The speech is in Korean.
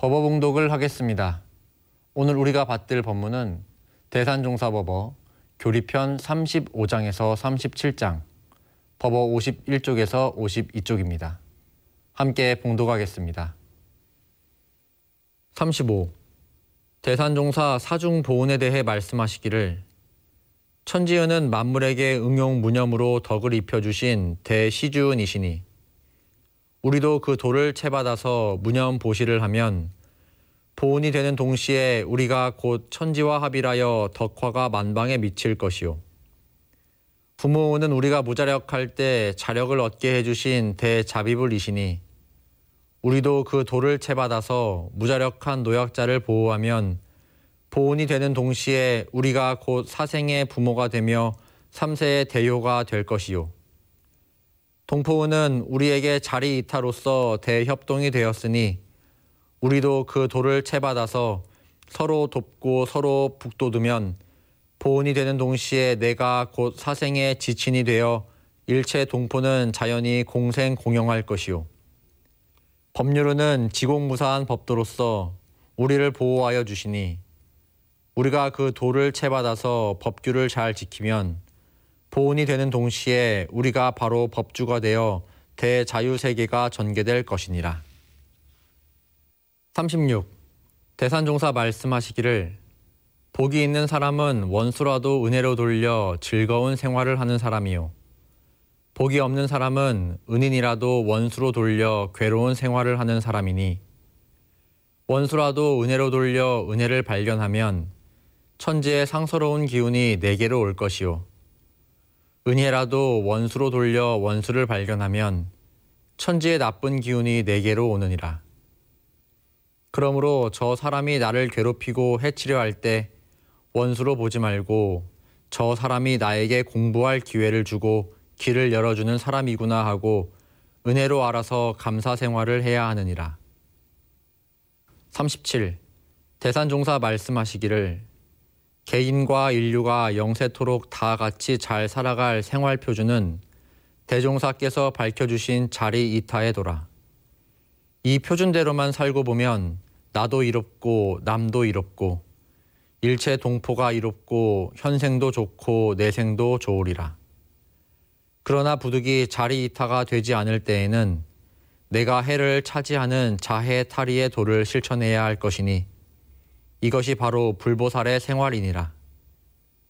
법어봉독을 하겠습니다. 오늘 우리가 받들 법문은 대산종사법어 교리편 35장에서 37장, 법어 51쪽에서 52쪽입니다. 함께 봉독하겠습니다. 35. 대산종사 사중보훈에 대해 말씀하시기를 천지은은 만물에게 응용무념으로 덕을 입혀주신 대시주은이시니 우리도 그 도를 채받아서 무념보시를 하면 보훈이 되는 동시에 우리가 곧 천지와 합일하여 덕화가 만방에 미칠 것이요. 부모는 우리가 무자력할 때 자력을 얻게 해주신 대자비불이시니 우리도 그 도를 채받아서 무자력한 노약자를 보호하면 보훈이 되는 동시에 우리가 곧 사생의 부모가 되며 삼세의 대효가 될 것이요. 동포은은 우리에게 자리이타로서 대협동이 되었으니 우리도 그 도를 채받아서 서로 돕고 서로 북돋으면 보훈이 되는 동시에 내가 곧 사생의 지친이 되어 일체 동포는 자연히 공생공영할 것이요. 법률은 지공무사한 법도로서 우리를 보호하여 주시니 우리가 그 도를 채받아서 법규를 잘 지키면 보훈이 되는 동시에 우리가 바로 법주가 되어 대자유세계가 전개될 것이니라. 36. 대산종사 말씀하시기를 복이 있는 사람은 원수라도 은혜로 돌려 즐거운 생활을 하는 사람이요. 복이 없는 사람은 은인이라도 원수로 돌려 괴로운 생활을 하는 사람이니 원수라도 은혜로 돌려 은혜를 발견하면 천지의 상서로운 기운이 내게로 올 것이요. 은혜라도 원수로 돌려 원수를 발견하면 천지의 나쁜 기운이 내게로 오느니라. 그러므로 저 사람이 나를 괴롭히고 해치려 할 때 원수로 보지 말고 저 사람이 나에게 공부할 기회를 주고 길을 열어주는 사람이구나 하고 은혜로 알아서 감사 생활을 해야 하느니라. 37. 대산종사 말씀하시기를 개인과 인류가 영세토록 다 같이 잘 살아갈 생활표준은 대종사께서 밝혀주신 자리이타에 돌아. 이 표준대로만 살고 보면 나도 이롭고 남도 이롭고 일체 동포가 이롭고 현생도 좋고 내생도 좋으리라. 그러나 부득이 자리이타가 되지 않을 때에는 내가 해를 차지하는 자해탈의의 도를 실천해야 할 것이니 이것이 바로 불보살의 생활이니라.